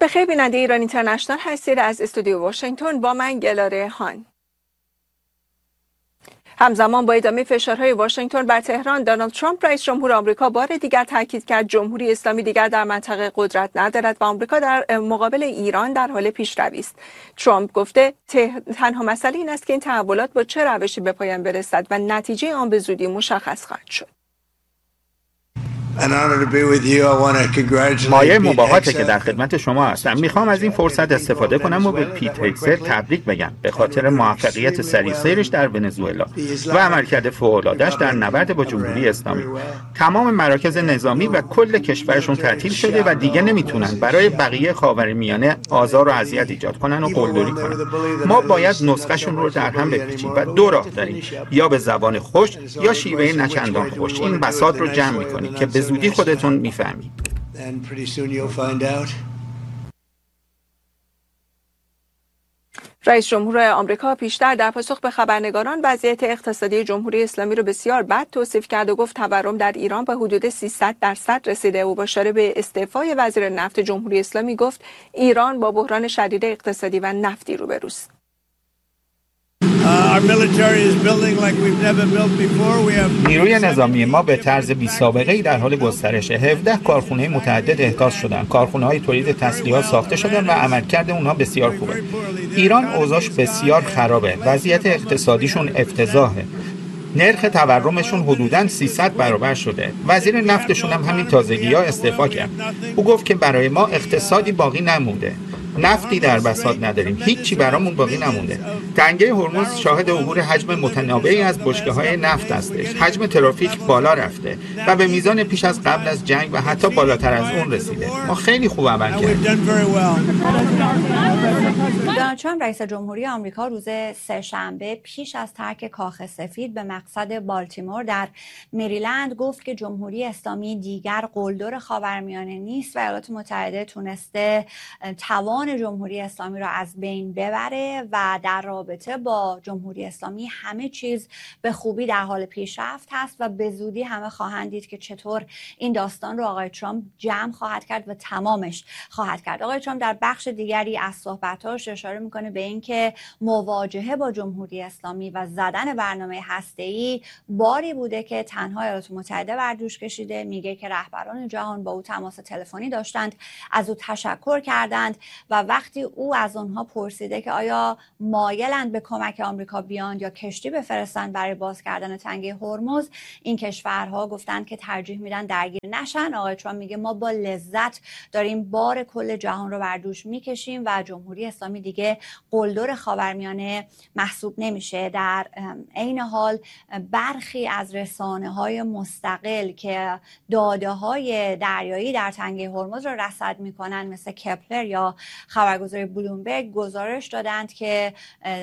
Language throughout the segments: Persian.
بخیر بیننده ایران اینترنشنال هستید. از استودیو واشنگتن با من گلاره هان. همزمان با ادامه فشارهای واشنگتن بر تهران، دونالد ترامپ رئیس جمهور آمریکا بار دیگر تاکید کرد جمهوری اسلامی دیگر در منطقه قدرت ندارد و آمریکا در مقابل ایران در حال پیشروی است. ترامپ گفته تنها مسئله این است که این تحولات با چه روشی به پایان برسد و نتیجه آن به زودی مشخص خواهد شد. مایه مباهاته که در خدمت شما هستم. میخوام از این فرصت استفاده کنم و به پیت هگست تبریک بگم به خاطر موفقیت سریع سیرش در ونزوئلا و عملکرد فوق‌العاده‌اش در نبرد با جمهوری اسلامی. تمام مراکز نظامی و کل کشورشون تعطیل شده و دیگه نمیتونن برای بقیه خاورمیانه آزار و اذیت ایجاد کنن و قلدری کنن. ما باید نسخه‌شون رو در هم بپیچیم و دو راه داریم، یا به زبان خوش یا شیوه نچندان خوش. این بساط رو جمع می‌کنیم که به زودی خودتون میفهمید. رئیس جمهور آمریکا پیشتر در پاسخ به خبرنگاران وضعیت اقتصادی جمهوری اسلامی را بسیار بد توصیف کرد و گفت تورم در ایران به حدود 300% رسیده. او با اشاره به استعفای وزیر نفت جمهوری اسلامی گفت ایران با بحران شدید اقتصادی و نفتی روبروست. نیروی نظامی ما به طرز بی سابقه‌ای در حال گسترشه. 17 کارخانه متعدد احداث شدن، کارخانه‌های تولید تسلیحات ساخته شدن و عملکرد اونها بسیار خوبه. ایران اوضاعش بسیار خرابه، وضعیت اقتصادیشون افتضاحه. نرخ تورمشون حدوداً 300 برابر شده. وزیر نفتشون هم همین تازگی‌ها استعفا کرد. او گفت که برای ما اقتصادی باقی نمونده. نفتی در بساط نداریم، هیچی برامون باقی نمونده. تنگه هرمز شاهد عبور حجم متنوعی از بشکه‌های نفت هستش. حجم ترافیک بالا رفته و به میزان پیش از قبل از جنگ و حتی بالاتر از اون رسیده. ما خیلی خوب عمل کردیم. دونالد ترامپ رئیس جمهوری آمریکا روز سه‌شنبه پیش از ترک کاخ سفید به مقصد بالتیمور در مریلند گفت که جمهوری اسلامی دیگر قلدر خاورمیانه نیست و ایالات متحده تونسته توان جمهوری اسلامی را از بین ببره و در رابطه با جمهوری اسلامی همه چیز به خوبی در حال پیشرفت هست و به زودی همه خواهند دید که چطور این داستان رو آقای ترامپ جمع خواهد کرد و تمامش خواهد کرد. آقای ترامپ در بخش دیگری از صحبتاش اشاره میکنه به اینکه مواجهه با جمهوری اسلامی و زدن برنامه هسته‌ای باری بوده که تنها ایالات متحده بر دوش کشیده. میگه که رهبران جهان با او تماس تلفنی داشتند، از او تشکر کردند و وقتی او از اونها پرسیده که آیا مایلند به کمک آمریکا بیاند یا کشتی بفرستند برای باز کردن تنگه هرمز، این کشورها گفتند که ترجیح میدن درگیر نشن. آقای ترامپ میگه ما با لذت داریم بار کل جهان رو بر دوش میکشیم و جمهوری اسلامی دیگه قلدر خاورمیانه محسوب نمیشه. در عین حال برخی از رسانه‌های مستقل که داده‌های دریایی در تنگه هرمز رو رصد میکنن مثل کپلر یا خبرگزاری بلومبرگ گزارش دادند که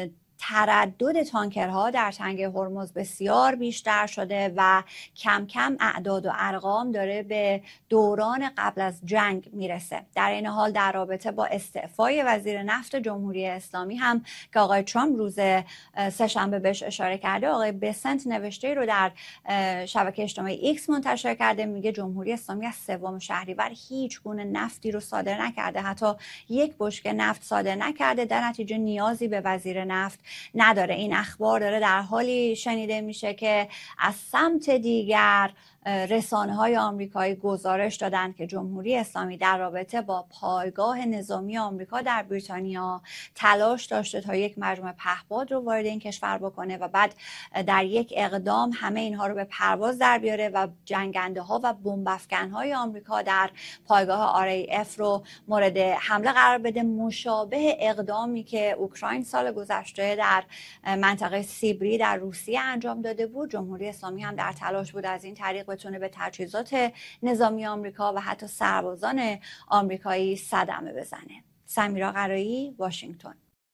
تردد تانکرها در تنگه هرمز بسیار بیشتر شده و کم کم اعداد و ارقام داره به دوران قبل از جنگ میرسه. در این حال در رابطه با استعفای وزیر نفت جمهوری اسلامی هم که آقای ترامپ روز سه‌شنبه بهش اشاره کرده، آقای بسنت نوشته رو در شبکه اجتماعی ایکس منتشر کرده. میگه جمهوری اسلامی از 3 شهریور هیچ گونه نفتی رو صادر نکرده، حتی یک بشکه نفت صادر نکرده، در نتیجه نیازی به وزیر نفت نداره. این اخبار داره در حالی شنیده میشه که از سمت دیگر رسانه‌های آمریکایی گزارش دادند که جمهوری اسلامی در رابطه با پایگاه نظامی آمریکا در بریتانیا تلاش داشته تا یک مجموعه پهپاد رو وارد این کشور بکنه و بعد در یک اقدام همه اینها رو به پرواز در بیاره و جنگنده‌ها و بمب‌افکن‌های آمریکا در پایگاه RAF رو مورد حمله قرار بده، مشابه اقدامی که اوکراین سال گذشته در منطقه سیبری در روسیه انجام داده بود. جمهوری اسلامی هم در تلاش بود از این طریق بتونه به تجهیزات نظامی آمریکا و حتی سربازان آمریکایی صدمه بزنه. سمیرا قرایی، واشنگتن.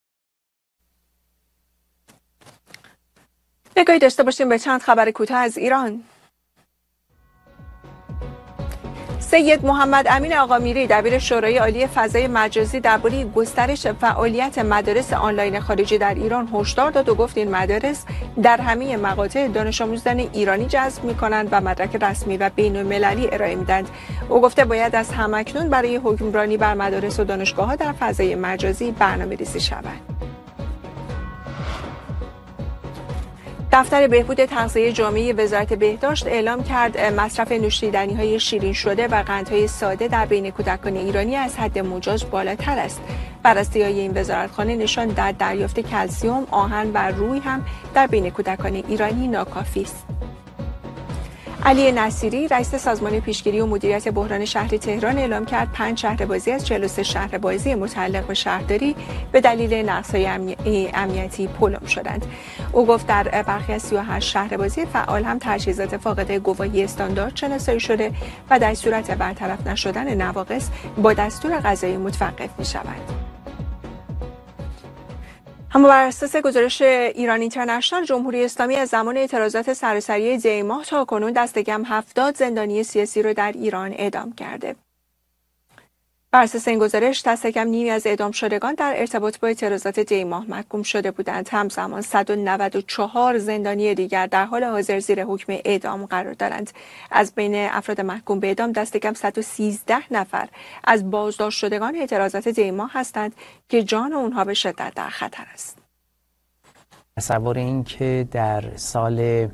نگاهی داشته باشیم به چند خبر کوتاه از ایران. سید محمد امین آقامیری دبیر شورای عالی فضای مجازی درباره گسترش فعالیت مدارس آنلاین خارجی در ایران هشدار داد و گفت این مدارس در همه مقاطع دانش آموزان ایرانی جذب می‌کنند و مدرک رسمی و بین‌المللی ارائه می‌دهند. او گفته باید از همکنون برای حکمرانی بر مدارس و دانشگاه‌ها در فضای مجازی برنامه‌ریزی شود. دفتر بهبود تغذیه جامعه وزارت بهداشت اعلام کرد مصرف نوشیدنی‌های شیرین شده و قندهای ساده در بین کودکان ایرانی از حد مجاز بالاتر است. بررسی‌های این وزارتخانه نشان داد دریافت کلسیم، آهن و روی هم در بین کودکان ایرانی ناکافی است. علی نصیری رئیس سازمان پیشگیری و مدیریت بحران شهری تهران اعلام کرد 5 شهربازی از 43 شهربازی متعلق به شهرداری به دلیل نقص‌های امنیتی پلم شدند. او گفت در برخی از 38 شهربازی فعال هم تجهیزات فاقد گواهی استاندارد شناسایی شده و در صورت برطرف نشدن نواقص با دستور قضایی متوقف می‌شود. اما بر اساس گزارش ایران اینترنشنال، جمهوری اسلامی از زمان اعتراضات سراسری دی ماه تا کنون دست کم 70 زندانی سیاسی را در ایران اعدام کرده. بر اساس این گزارش دست کم نیمی از اعدام شدگان در ارتباط با اعتراضات دی ماه محکوم شده بودند. همزمان 194 زندانی دیگر در حال حاضر زیر حکم اعدام قرار دارند. از بین افراد محکوم به اعدام دست کم 113 نفر از بازداشت شدگان اعتراضات دی ماه هستند که جان اونها به شدت در خطر است. تصور این که در سال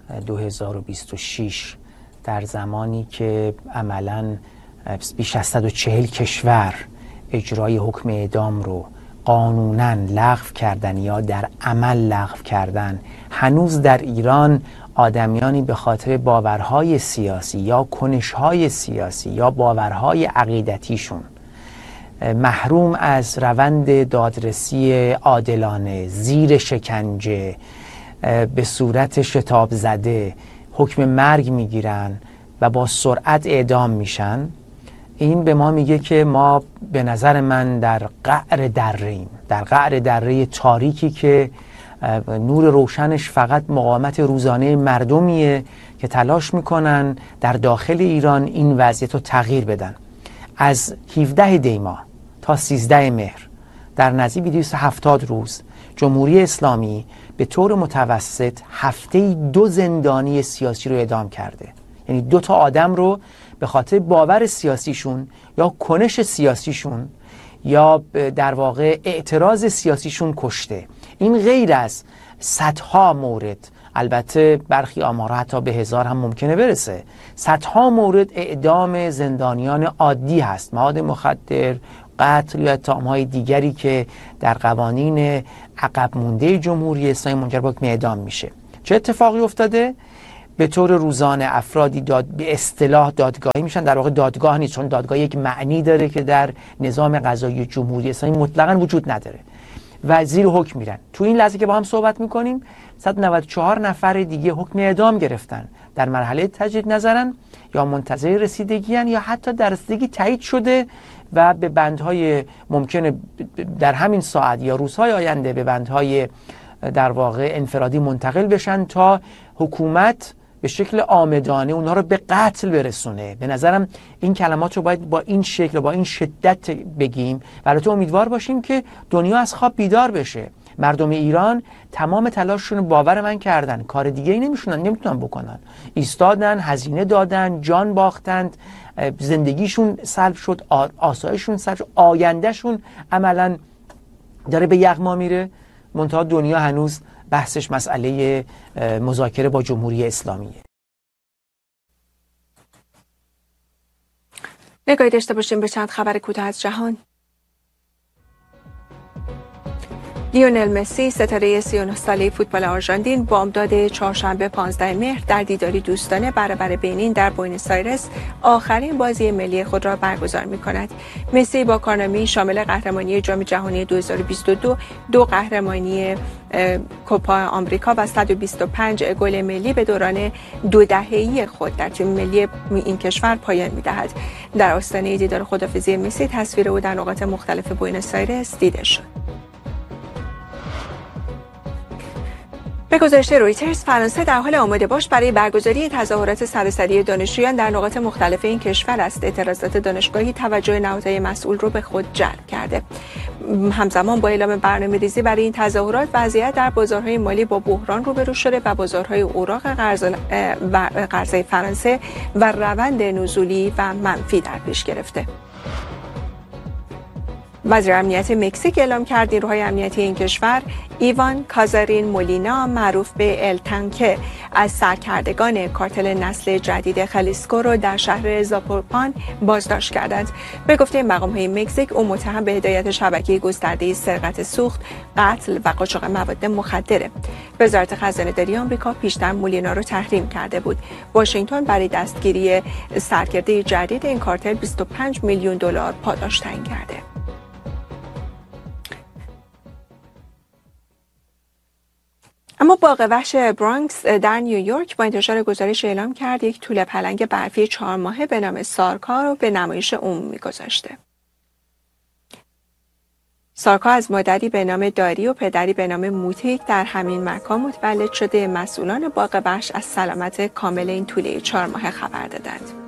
2026 در زمانی که عملاً بیش از 140 کشور اجرای حکم اعدام رو قانوناً لغو کردن یا در عمل لغو کردن، هنوز در ایران آدمیانی به خاطر باورهای سیاسی یا کنشهای سیاسی یا باورهای عقیدتیشون محروم از روند دادرسی عادلانه، زیر شکنجه، به صورت شتاب زده حکم مرگ میگیرن و با سرعت اعدام میشن. این به ما میگه که ما به نظر من در قعر دره‌ایم، در قعر دره تاریکی که نور روشنش فقط مقاومت روزانه مردمیه که تلاش میکنن در داخل ایران این وضعیت رو تغییر بدن. از 17 دی ماه تا 13 مهر در نزدیک 270 روز جمهوری اسلامی به طور متوسط هفته‌ای 2 زندانی سیاسی رو اعدام کرده. یعنی 2 تا آدم رو به خاطر باور سیاسیشون یا کنش سیاسیشون یا در واقع اعتراض سیاسیشون کشته. این غیر از صدها مورد، البته برخی آمارها حتی به 1000 هم ممکنه برسه، صدها مورد اعدام زندانیان عادی هست، مواد مخدر، قتل یا اتهام‌های دیگری که در قوانین عقب مونده جمهوری اسلامی منجر به حکم اعدام میشه. چه اتفاقی افتاده؟ به طور روزانه افرادی به اصطلاح دادگاهی میشن، در واقع دادگاه نیست، چون دادگاه یک معنی داره که در نظام قضایی جمهوری اسلامی مطلقاً وجود نداره و زیر حکم میرن. تو این لحظه که با هم صحبت میکنیم 194 نفر دیگه حکم اعدام گرفتن، در مرحله تجدید نظرن یا منتظر رسیدگی‌اند یا حتی در رسیدگی تایید شده و به بندهای ممکنه در همین ساعت یا روزهای آینده به بندهای در واقع انفرادی منتقل بشن تا حکومت به شکل عامدانه اونها رو به قتل برسونه. به نظرم این کلمات رو باید با این شکل و با این شدت بگیم و البته امیدوار باشیم که دنیا از خواب بیدار بشه. مردم ایران تمام تلاششون باور من کردن، کار دیگه ای نمیتونن بکنن، ایستادن، هزینه دادن، جان باختند، زندگیشون سلب شد، آسایششون سلب شد، آیندهشون عملاً داره به یغما میره. منتها دنیا هنوز بحثش مسئله مذاکره با جمهوری اسلامیه. نگاهی داشته باشیم به چند خبر کوتاه از جهان. لیونل مسی ستاره 39 ساله فوتبال آرژانتین بامداد چهارشنبه 15 مهر در دیداری دوستانه برابر بنین در بوئنوس آیرس آخرین بازی ملی خود را برگزار می‌کند. مسی با کارنامه‌ای شامل قهرمانی جام جهانی 2022، 2 قهرمانی کوپا آمریکا و 125 گل ملی به دوران 2 دهه‌ای خود در تیم ملی این کشور پایان می‌دهد. در آستانه دیدار خداحافظی مسی تصویر او در نقاط مختلف بوئنوس آیرس دیده شد. به گزارش رویترز، فرانسه در حال آماده باش برای برگزاری تظاهرات سراسری دانشجویان در نقاط مختلف این کشور است. اعتراضات دانشگاهی توجه نهادهای مسئول رو به خود جلب کرده. همزمان با اعلام برنامه‌ریزی برای این تظاهرات، وضعیت در بازارهای مالی با بحران روبرو شده و بازارهای اوراق قرضه فرانسه و روند نزولی و منفی در پیش گرفته. وزیر امنیت مکزیک اعلام کرد نیروهای امنیتی این کشور ایوان کازارین مولینا معروف به ال تانکه از سرکردگان کارتل نسل جدید خلیسکو را در شهر زاپوپان بازداشت کردند. به گفته مقام‌های مکزیک، او متهم به هدایت شبکه گسترده سرقت سوخت، قتل و قاچاق مواد مخدره. وزارت خزانه‌داری آمریکا پیشتر مولینا را تحریم کرده بود. واشنگتن برای دستگیری سرکرده جدید این کارتل 25 میلیون دلار پاداش تعیین کرده. اما باغ وحش برانکس در نیویورک با انتشار گزارش اعلام کرد یک توله پلنگ برفی 4 ماهه به نام سارکا رو به نمایش عمومی گذاشته. سارکا از مادری به نام داری و پدری به نام موتیک در همین مکان متولد شده. مسئولان باغ وحش از سلامت کامل این توله 4 ماهه خبر دادند.